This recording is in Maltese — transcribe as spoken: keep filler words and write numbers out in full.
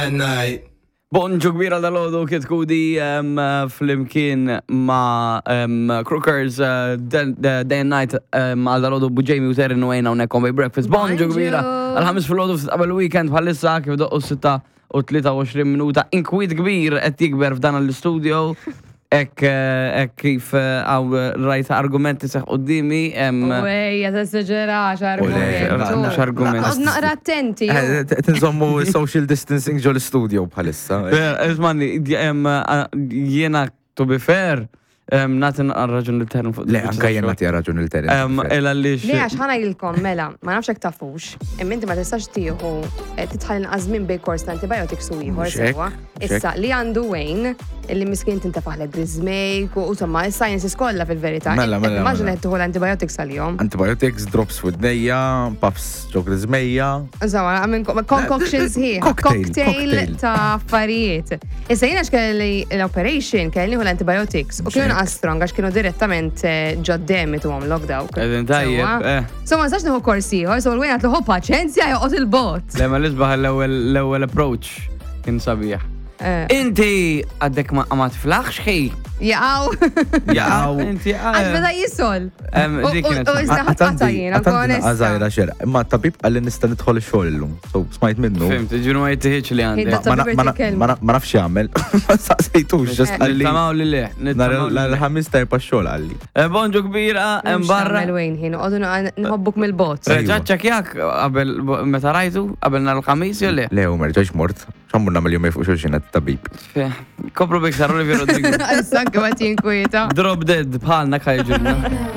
at night. Bonġu kbira dal-ħodu kiet kudi fl-imkien ma Crookers Day and Night għal dal-ħodu bu Jamie u Terry Nwayna u nekkom by breakfast. Bonġu kbira għal-ħamis fil-ħodu f'qabel weekend bħalissa kif doqqu sitta u tlieta u għoxrin minuta inkwit kbir qed jikber f'dan l-studio. Ek kif għaw rajta argumenti seħ qoddimi. Wej, jata s-sġera argumenti. Naqra attenti. Tinżommu social distancing ġo l-studio bħalissa. Ismani, jena to be fair, natin raġun il-terren fuq. Le, anka jena ti raġun il-terren. Ela li Le, għax ħana jilkom, mela, ma nafxek tafux, imminti ma tistax tiħu titħal nqazmin bej kors l-antibiotics u ieħor sewa. Issa, li għandu Wayne, illi miskin tintafaħlek brizmejk u insomma, il-sciences kollha fil-verità. Mela, mela. Immaġina qed tieħu l-antibiotics għal-jom. Antibiotics, drops f'dnejja, puffs ġo grizmejja. Insomma, għamin concoctions hi. Cocktail ta' affarijiet. Issa jiena x'kelli l-operation kelli hu l-antibiotics u kienu naqas strong għax kienu direttament ġoddemi tuhom lockdown. Edin tajjeb, eh. So ma nistax nieħu korsi ieħor, so l-wien għatlu ħu paċenzja joqgħod il-bot. Le ma l-isbaħ l-ewwel approach kien sabiħ. Inti għaddek ma tiflaħx xej? Jaqaw. Jaqaw. Inti Għax beda jissol. U izdaħat għatajjien, għatantina għazajra xera. Imma tabib għalli nista nidħol il-xol l-lum. So, smajt minnu. Fimt, ġunu ma jittiħiċ li għandi. Ma nafx jgħamil. Ma saqsejtux, ġast għalli. Tamaw li li. L-ħamis tajpa xol għalli. Bonġu kbira, mbarra. Mel-wejn ħin, għodu nħobbuk mil-bot. Ġaċċak jak, għabel, meta rajtu, għabel nar l-ħamis jo li? Le, u merġaġ mort. ċambur namel jomej fuq xulxin tabib. Kopru bek sarru li Rodrigo. Sanki għat jinkwieta. Drop dead, bħalna kajġurna.